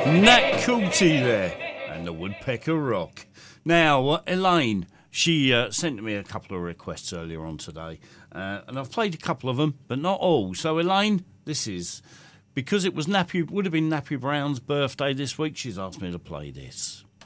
Nat Coulty there, and the Woodpecker Rock. Now, Elaine, she sent me a couple of requests earlier on today, and I've played a couple of them, but not all. So, Elaine, this is, because it was would have been Nappy Brown's birthday this week, she's asked me to play this.